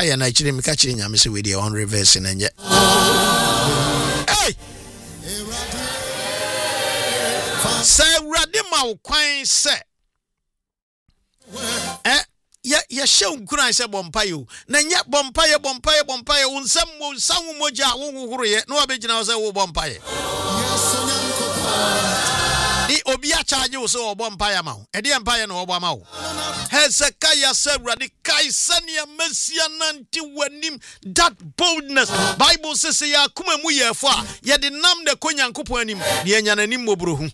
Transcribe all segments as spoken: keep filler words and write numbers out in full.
empire na chire me ka chire nyame se we dey on reverse na nye hey say Awurade ma wo kwan se eh ya ya hye nkran se bompaye o na nya bompaye bompaye bompaye unsam mo sanwo moja wo huhuru na wabegina wo se wo bompaye ni obi a charge wo so bompaye ma wo e de empire na wo ma wo Hezekiah said Radikai sania mesia nanti wanim that boldness Bible says ya kuma mu ye fo a ye de nam de konyankopon anim ne enya nanim mobro hu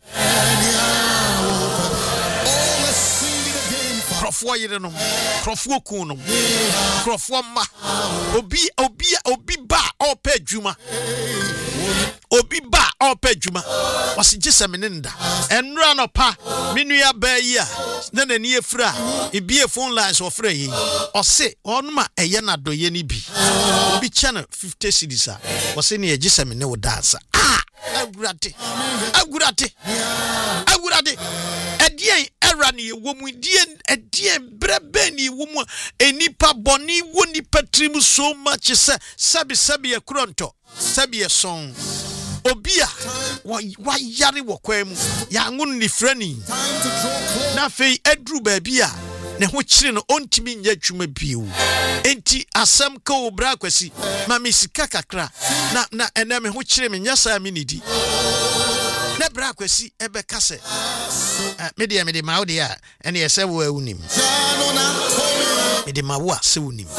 Krofo yire no krofo ku no krofo ma obi obi obi ba opa adwuma obi ba opa adwuma wase gisemene nda enra no pa menua ba yi a na nani efra ebie phone lines ofra yi ose onuma eye na doye ni bi obi channel fifty cedis a wase ne gisemene wo dansa ah agurate agurate agurate edien era ne womu dien edien brebe ne womu enipa boni woni patrim so much se sabi sabi e kronto sabi e son obia wa yare wo kwam ya ngun ni frani na fei edru ba bia ne ho kire no ontimi nya dwuma biu enti asem ka obra kwasi ma misika kakra na na ena me ho kire me nya sa me nidi na bra kwasi ebe kase me de me de ma odi a ene yese wo awunim me de ma wo a se wunim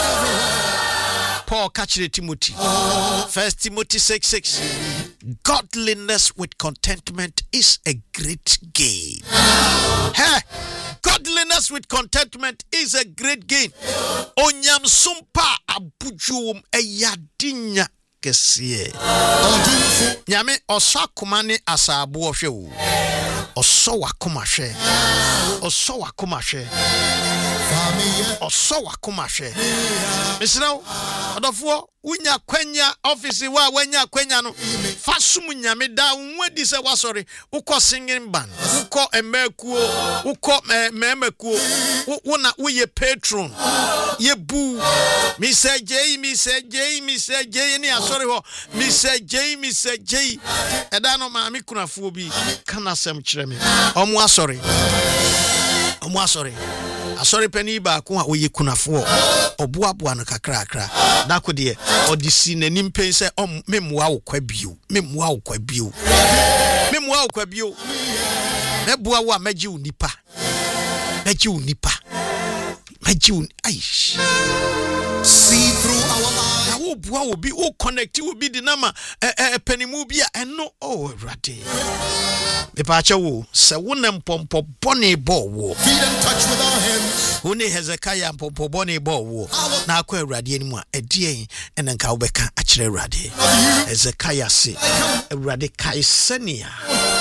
Paul kachire Timothy First Timothy six six godliness with contentment is a great gain. Hey, godliness with contentment is a great gain. Onyam sumpa abujum eyadinya kesiye. Nyame oso akoma ne asabo ohwe wo. Oso wakoma hwe. Oso wakoma hwe. Oso wakoma hwe. Misrawo odofo unya kwanya office wa wanya kwanya no fasum nyame da nwadi se wasori ukọ singing band ukọ emekuo ukọ memekuo wona uye patron ye bu mi se jei mi se jei mi se jei ni asori ho mi se jei mi se jei eda no ma mi kunafo bi kana sem kire me omo asori omo asori asori pani ba ko a oye kunafo obuaboa no kakra kakra da ko de odisi nanim pense om memwa wo kwa bio memwa wo kwa bio memwa wo kwa bio na bua wo amaji unipa maji unipa maji un aish see through our life na wo bua wo bi wo connect wo bi dinama eh panimu bi a eno oh rade me pa chewo se wonem pompo bone bo wo feed and touch with our hands Hone Hezekiah pompo bone bo wo na akwa Awurade animu a edien ene nka wo beka a kire Awurade Hezekiah se Awurade kai senia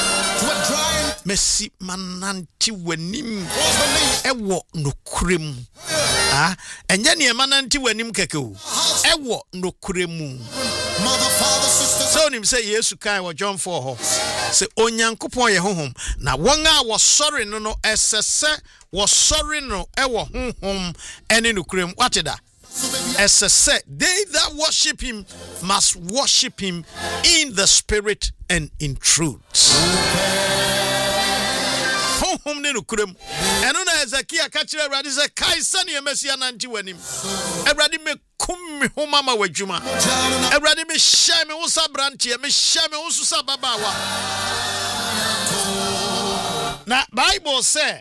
Messi mananti wanim ewo nokurem ah enye ne mananti wanim keke o ewo nokurem mother father sister so nim say Yesu kai wo John four ho se onyankopon ye honhom na won a wo sorry no no esese wo sorry no ewo honhom ene nokurem wateda esese they that worship him must worship him in the spirit and in truth. Home ne nukrem eno na Hezekiah ka kire Awurade se kai sane Mesia nanti wanim Awurade me kum me homa ma wadwuma Awurade me hye me wo sabrantie me hye me wo susa babawa na Bible say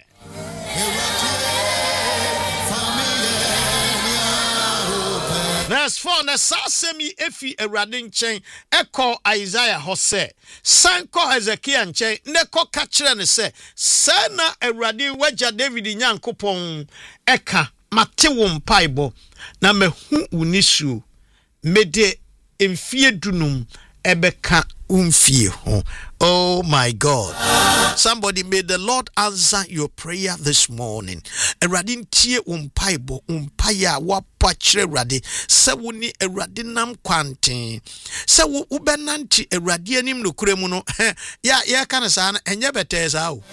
Verse four na sasemi efi Awurade nchen eko Isaiah ho se sanko Hezekiah nchen ne ko ka kire ne se sana Awurade wagya David nyankopon eka mate wo mpaibo na mehu unisu mede emfie dunum ebeka umfie ho. Oh my God. Somebody, may the Lord answer your prayer this morning. Eradin tie umpaibo umpaya wapachre radi se woni erade nam kwanten se wo ubenanti erade anim nokuremu no ya ya kana sa enye betesa o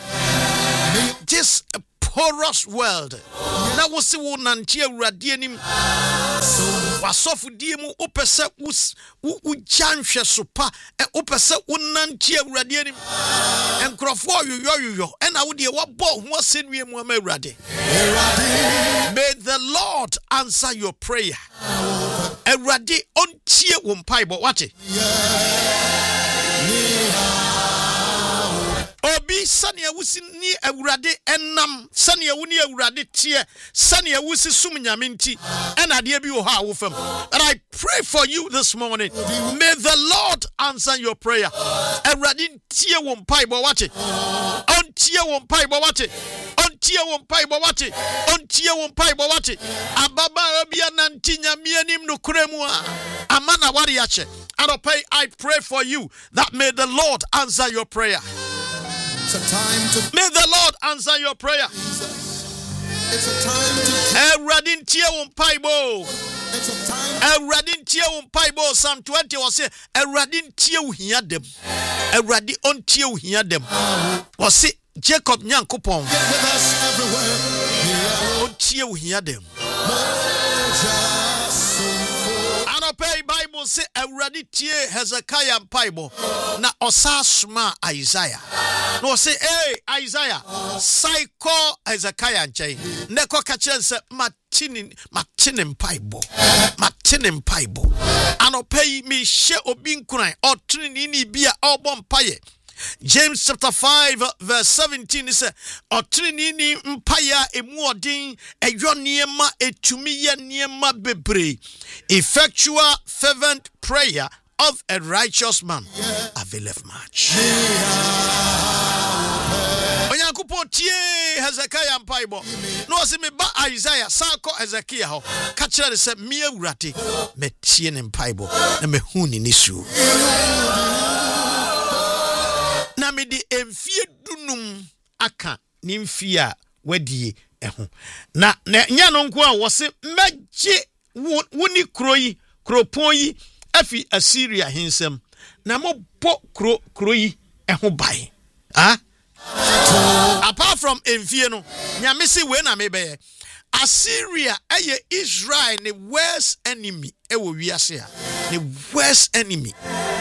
this porous world na wo se wo nanti erade anim wasofudie mu opese wo janhwe sopa e opese wo nante awurade anim enkrofo yoyoyo ena wo de wabo ho asenwie mu ama awurade. May the Lord answer your prayer. Awurade ontie wo mpaibo wate. Obi sania wusi ni awurade enam sania wuni awurade tie sania wusi sum nyame nti ena de bi wo ha wo fam. And I pray for you this morning. May the Lord answer your prayer. Awurade tie wo mpaibo wate. Ontie wo mpaibo wate. Ontie wo mpaibo wate. Ontie wo mpaibo wate. Ababa bia nanti nyame anim no kremu a amana wari ache. I pray for you that may the Lord answer your prayer. It's a time to May the Lord answer your prayer. It's a time to Eradin tie wo mpaibo. It's a time Eradin tie wo mpaibo. Psalm twenty was say Eradin tie wo hia dem. Eradi on tie wo hia dem. Was say Jacob Nyankopon. get with us everywhere. On tie wo hia dem. Pay Bible say Eradi tie Hezekiah mpaibo na osasma Isaiah. No say hey Isaiah psycho Hezekiah nchen neko ka kire se matini matini mpaibo matini mpaibo anopay mi hye obi nkuran otrini ni bia obom mpaye. James chapter five verse seventeen is otrini ni mpaya emuodin eyo niema etumi ye niema bebre. Effectual fervent prayer of a righteous man availeth much. Onyankopon tie Hezekiah mpaibo no se me ba Isaiah sanko Hezekiah ho ka kire se me awurade me tie ne mpaibo na me hu ni nisu na me di emfie dunum aka ni mfie a wadie eho na nya no nko a wo se megye woni kroyi kropon yi afi Assyria hinsem na mo po kro kroyi eho bai ah apart from emfie no nya me se we na me be Assyria eye Israel ne worst enemy e wo wiase a ne worst enemy.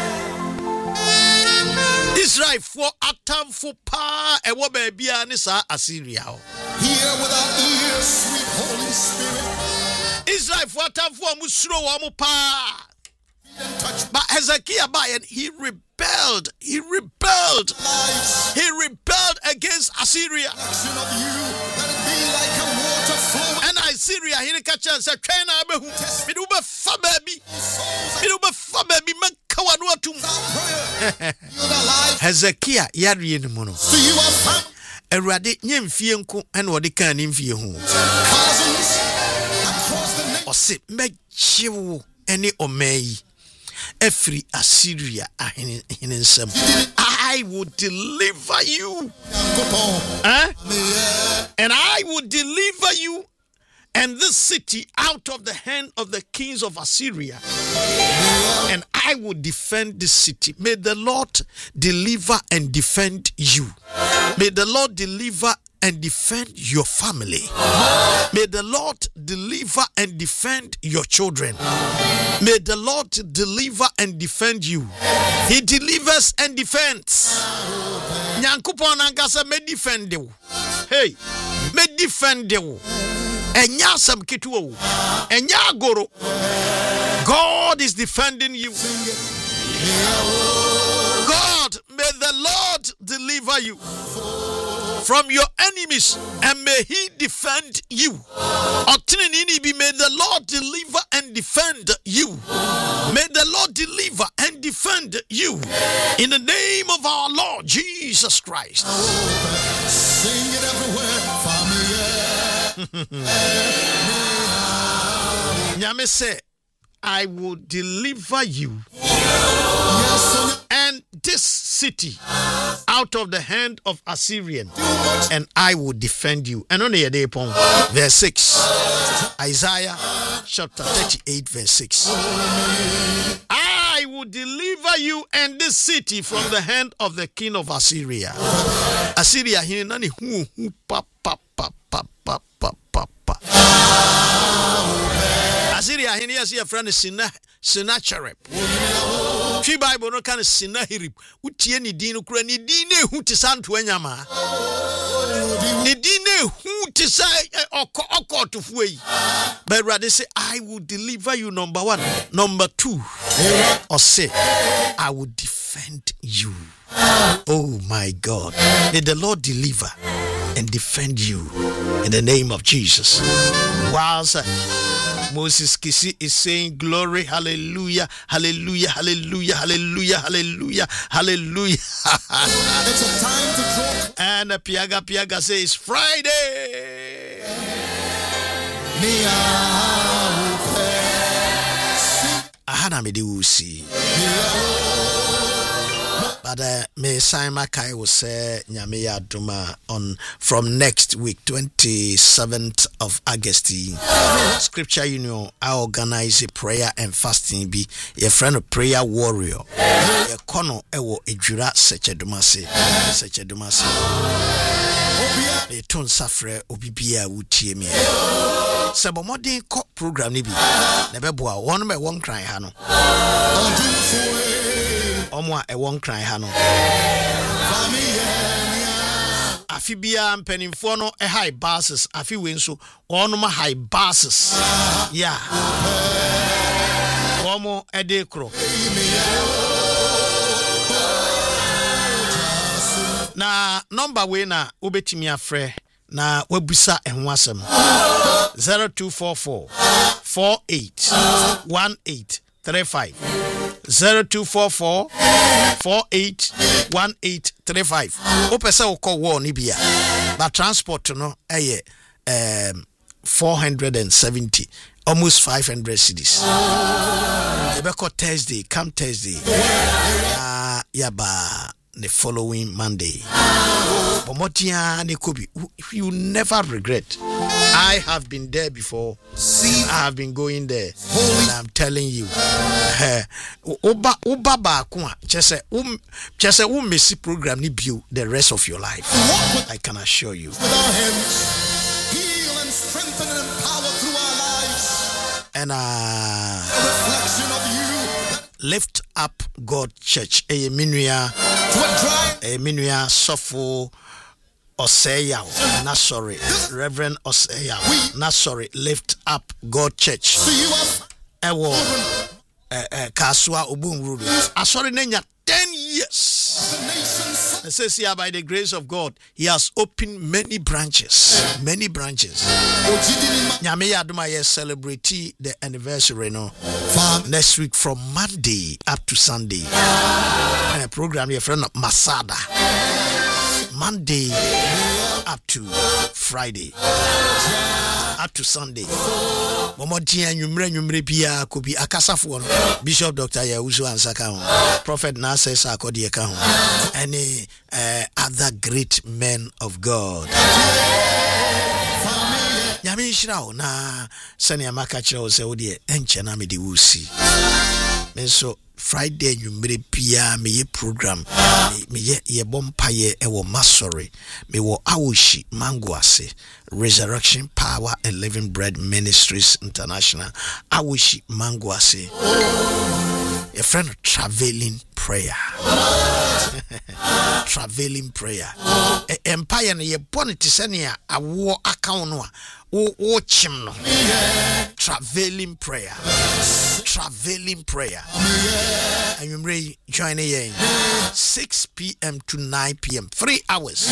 Israel for atamfo pa e wo ba bia ne sa Assyria ho. Here with our ears, sweet Holy Spirit. Israel for atamfo amusuro wo mo pa. But Hezekiah by and he rebelled. He rebelled. Lives. He rebelled against Assyria. Action of you, let it be like a water flow. And Assyria he catch and say train abehu. Me do be fa baby. Me do be fa baby man kawa no atum. Prayer. You're alive. Hezekiah yari ni mo no. So you are found. Erade nyemfie nko ene wode kan ni mfie ho. Cousins across the nation. Ose mejewo ene omai. Every Assyria I will deliver you. Huh? And I will deliver you and this city out of the hand of the kings of Assyria. And I will defend this city. May the Lord deliver and defend you. May the Lord deliver and defend your family. May the Lord deliver and defend your children. May the Lord deliver and defend you. He delivers and defends. Nyankopon ankasa me defend you. Hey, me defend you. Enya sam ketuo. Enya agoro. God is defending you. God, may the Lord deliver you from your enemies, and may he defend you. May the Lord deliver and defend you. May the Lord deliver and defend you. In the name of our Lord Jesus Christ. Sing it everywhere. Nyame say, I will deliver you and this city out of the hand of Assyrian, and I will defend you. And on the day upon verse six, Isaiah chapter thirty-eight, verse six. I will deliver you and this city from the hand of the king of Assyria. Assyria, he nani hu hu pa pa pa pa pa pa pa pa. Assyria, ahene yɛ sɛ yɛfrɛ no Sina Sennacherib. Twi Bible no ka no Sennacherib. Wotie ne din no kura ne din na ehu te sa ntoa nyama. Ne din na ehu te sa ɔkɔ ɔkɔ tofo yi. But rather say I will deliver you, number one. Number two, or say I will defend you. Oh my God. May the Lord deliver and defend you in the name of Jesus. Whilst Moses Kisi is saying glory, hallelujah, hallelujah, hallelujah, hallelujah, hallelujah, hallelujah. It's a time to draw. And Piaga Piaga says Friday. Ahana me de usi. But uh, me Simon Kai will say Nyame Aduma on from next week, twenty-seventh of August. Scripture Union, I organize a prayer and fasting. Be a friend of prayer warrior. A kono ewo ejura seche dumase, seche dumase. A ton safre obibia wutie me. Sebo modern co program ni bi. Nebeboa one me one cry hano. Omwa e won kran ha no afi bia mpanimfo no e high buses afi we nso onoma high buses yeah omo e de kro na number we na obetimi afre na wabusa enho asem zero two four four four eight one eight three five zero two four four four eight one eight three five. Opesa uko wo ni bia. But transport no eye um four hundred seventy, almost five hundred cedis. Ebeko Thursday, come Thursday. Uh, yaba the following Monday. Pomotia ne kobi. You never regret. I have been there before. See, I have been going there. And I'm telling you. Oba oba ba kwa chese um chese um mesi program ni bio the rest of your life. I can assure you. With our hands, heal and strengthen and empower through our lives. And uh A reflection of you. Lift Up God Church. A minuya To a dry. a minuya sofo Oseya, not sorry, Reverend Oseya, not sorry, Lift Up God Church. So you are. Ewo, eh eh, Kasua Obum Ruby. I sorry, Nenya, ten years. The nations. It says here by the grace of God, He has opened many branches, many branches. Nyame Aduma yes celebrate the anniversary no. Next week from Monday up to Sunday. Uh, program your friend Masada. Monday up to Friday, up to Sunday. Momotia nyumre nyumre pia kobi akasafo no Bishop Doctor Yawusu Ansaka ho, Prophet Nasa Akodi eka ho, any uh, other great men of God. Nyame nhyira na sane amaka kire wo se wo de enche na me de wusi. Me so Friday nyumre pia me ye program me ye ye bompaye e wo masori me wo awoshi mangoase Resurrection Power and Living Bread Ministries International awoshi mangoase a friend of traveling prayer. Traveling prayer. Empire no ye bonnet senia a war account no o chim no. Traveling prayer. Traveling prayer. And you may join again six p.m. to nine p.m. Three hours.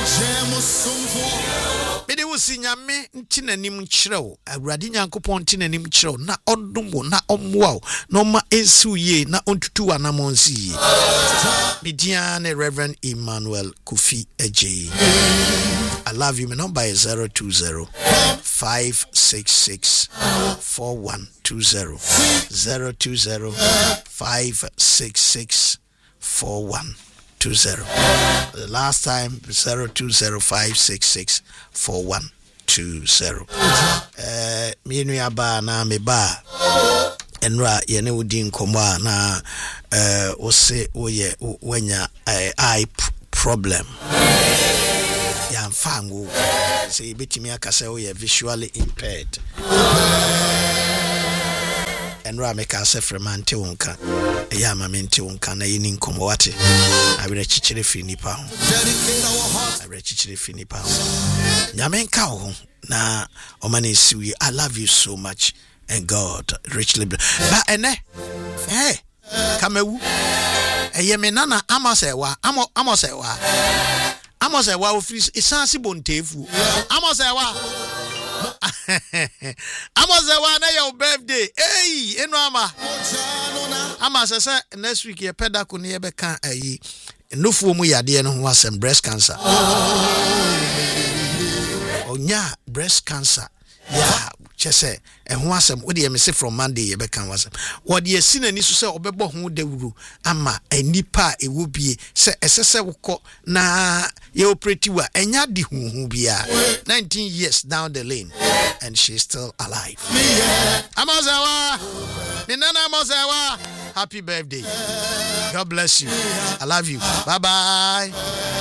Bede wo sinyame ntinanim kyerɛw awurade nyankopɔn ntinanim kyerɛw na ɔdom na ɔmmoa na ɔma ensiw ye na ɔntutu anamon si ye Bidia ne Reverend Emmanuel Kofi Eje. I love you. My number is zero two zero five six six four one two zero zero two zero five six six four one two zero. The last time zero two zero five six six four one two zero. Uh, me nua ba na me ba enra ye ne wodi nkomo na uh wo se wo ye wanya eye problem. Ya mfango say betimi akase wo ye visually impaired. enra make us fremante wonka eya ma mente wonka na yini nkomo wate awere chichire fi nipa ho awere chichire fi nipa ho nyame nka ho na omani siwi. I love you so much and God richly bless. Ba ene eh kamewu eye me nana amasewa amo amosewa amosewa ofisi isansi bontefu amosewa amosewa na your birthday hey enu ama ama sese next week ye pedako ne ye beka ayi nufu mu yade no ho asem breast cancer onya breast cancer yeah chese ehun asem wo de me se from Monday ye beka wasem wo de asinani so se obebo ho dawuru ama anipa ewo bie se esese wokọ na ye operate wa enya di huhu bia nineteen years down the lane and she's still alive. Amazawa minana Amazawa, happy birthday, God bless you, I love you, bye bye.